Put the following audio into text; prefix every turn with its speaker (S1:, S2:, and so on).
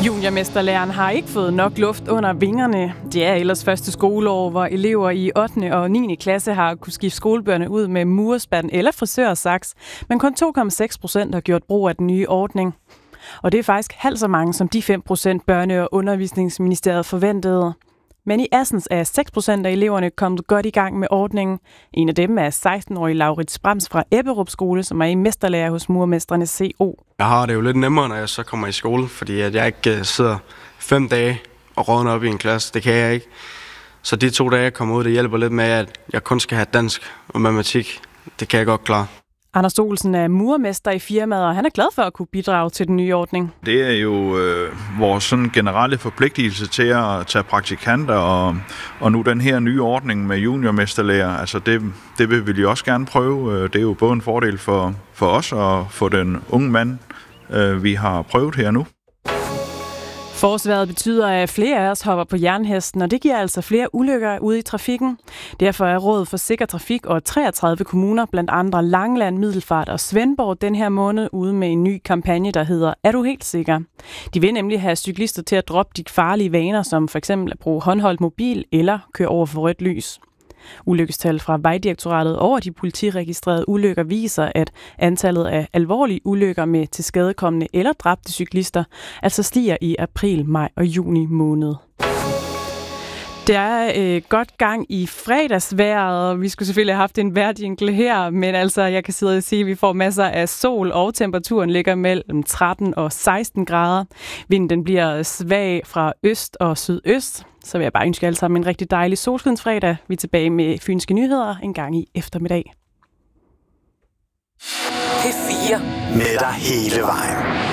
S1: Juniormesterlæreren har ikke fået nok luft under vingerne. Det er ellers første skoleår, hvor elever i 8. og 9. klasse har kunne skifte skolebøgerne ud med murerspand eller frisørsaks, men kun 2,6% har gjort brug af den nye ordning. Og det er faktisk halvt så mange som de 5% Børne- og Undervisningsministeriet forventede. Men i Assens er 6% af eleverne kommet godt i gang med ordningen. En af dem er 16-årig Laurits Brams fra Ebberup Skole, som er i mesterlærer hos Murermestrene CO.
S2: Jeg har det jo lidt nemmere, når jeg så kommer i skole, fordi at jeg ikke sidder 5 dage og rådner op i en klasse. Det kan jeg ikke. Så de 2 dage, jeg kommer ud, det hjælper lidt med, at jeg kun skal have dansk og matematik. Det kan jeg godt klare.
S1: Anders Olsen er murermester i firmaet, og han er glad for at kunne bidrage til den nye ordning.
S3: Det er jo vores sådan generelle forpligtelse til at tage praktikanter, og nu den her nye ordning med juniormesterlærer, altså det vil vi jo også gerne prøve. Det er jo både en fordel for os og for den unge mand, vi har prøvet her nu.
S1: Forårsvejret betyder, at flere af os hopper på jernhesten, og det giver altså flere ulykker ude i trafikken. Derfor er Rådet for Sikker Trafik og 33 kommuner, blandt andre Langeland, Middelfart og Svendborg, den her måned ude med en ny kampagne, der hedder Er du helt sikker? De vil nemlig have cyklister til at droppe de farlige vaner, som f.eks. at bruge håndholdt mobil eller køre over for rødt lys. Ulykkestal fra Vejdirektoratet over de politiregistrerede ulykker viser, at antallet af alvorlige ulykker med tilskadekomne eller dræbte cyklister altså stiger i april, maj og juni måned. Der er godt gang i fredagsvejret, og vi skulle selvfølgelig have haft en vejrjingle her, men altså jeg kan sidde og sige, at vi får masser af sol, og temperaturen ligger mellem 13 og 16 grader. Vinden den bliver svag fra øst og sydøst. Så vil jeg bare ønske alle sammen en rigtig dejlig solskinsfredag. Vi er tilbage med Fynske Nyheder en gang i eftermiddag.
S4: P4 med dig hele vejen.